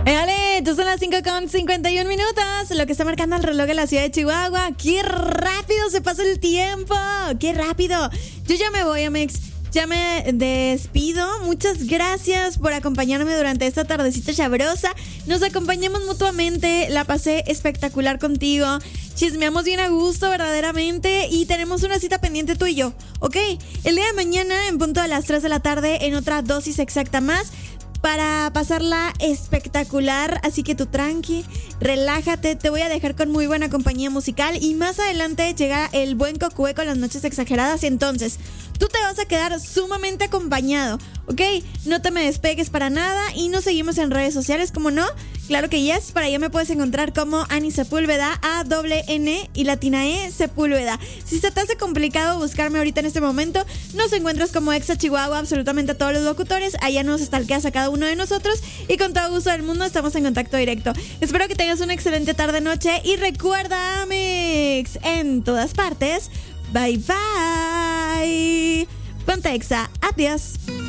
Dale, tú son las 5:51, lo que está marcando el reloj de la ciudad de Chihuahua. ¡Qué rápido se pasa el tiempo! ¡Qué rápido! Yo ya me voy, Amex. Ya me despido. Muchas gracias por acompañarme durante esta tardecita sabrosa. Nos acompañamos mutuamente. La pasé espectacular contigo. Chismeamos bien a gusto, verdaderamente. Y tenemos una cita pendiente tú y yo, ¿ok? El día de mañana, en punto de las 3 de la tarde, en otra dosis exacta más, para pasarla espectacular. Así que tú tranqui, relájate. Te voy a dejar con muy buena compañía musical. Y más adelante llega el buen Cocue con las noches exageradas. Y entonces tú te vas a quedar sumamente acompañado, ¿ok? No te me despegues para nada. Y nos seguimos en redes sociales, ¿cómo no? Claro que yes. Para allá me puedes encontrar como Ani Sepúlveda, A-N y latina E Sepúlveda. Si se te hace complicado buscarme ahorita en este momento, nos encuentras como Exa Chihuahua absolutamente a todos los locutores. Allá nos stalkeas a cada uno de nosotros y con todo gusto del mundo estamos en contacto directo. Espero que tengas una excelente tarde-noche y recuerda, Mix, en todas partes. Bye bye. Ponte Exa. Adiós.